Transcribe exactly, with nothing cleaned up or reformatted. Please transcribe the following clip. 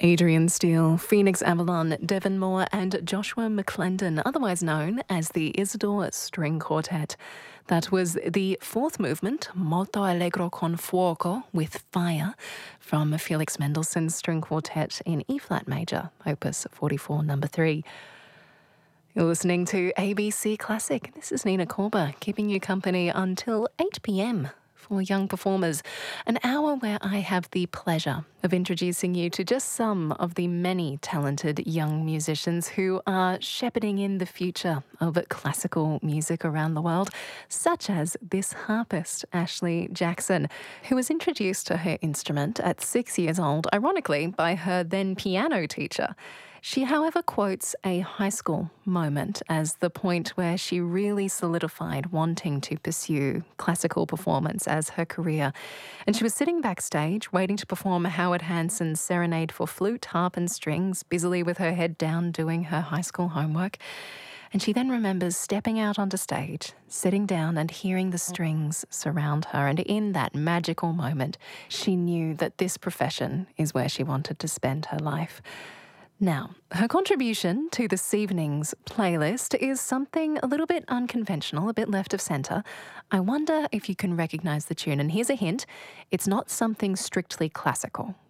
Adrian Steele, Phoenix Avalon, Devon Moore and Joshua McClendon, otherwise known as the Isidore String Quartet. That was the fourth movement, Molto Allegro con Fuoco, with fire, from Felix Mendelssohn's String Quartet in E-flat major, opus forty-four, number three. You're listening to A B C Classic. This is Nina Korber, keeping you company until eight p m for young performers, an hour where I have the pleasure of introducing you to just some of the many talented young musicians who are shepherding in the future of classical music around the world, such as this harpist, Ashley Jackson, who was introduced to her instrument at six years old, ironically, by her then piano teacher. She, however, quotes a high school moment as the point where she really solidified wanting to pursue classical performance as her career. And she was sitting backstage waiting to perform Howard Hanson's Serenade for Flute, Harp and Strings, busily with her head down doing her high school homework. And she then remembers stepping out onto stage, sitting down and hearing the strings surround her. And in that magical moment, she knew that this profession is where she wanted to spend her life. Now, her contribution to this evening's playlist is something a little bit unconventional, a bit left of centre. I wonder if you can recognise the tune. And here's a hint, it's not something strictly classical.